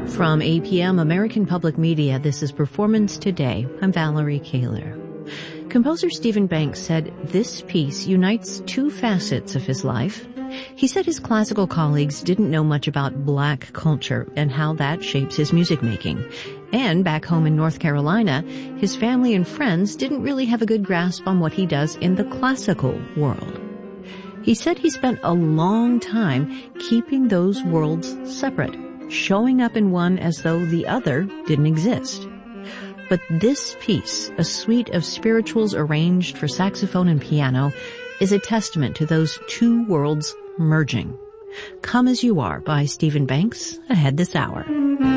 From APM American Public Media, this is Performance Today. I'm Valerie Kaler. Composer Stephen Banks said this piece unites two facets of his life. He said his classical colleagues didn't know much about black culture and how that shapes his music making. And back home in North Carolina, his family and friends didn't really have a good grasp on what he does in the classical world. He said he spent a long time keeping those worlds separate, showing up in one as though the other didn't exist. But this piece, a suite of spirituals arranged for saxophone and piano, is a testament to those two worlds merging. Come As You Are by Stephen Banks, ahead this hour.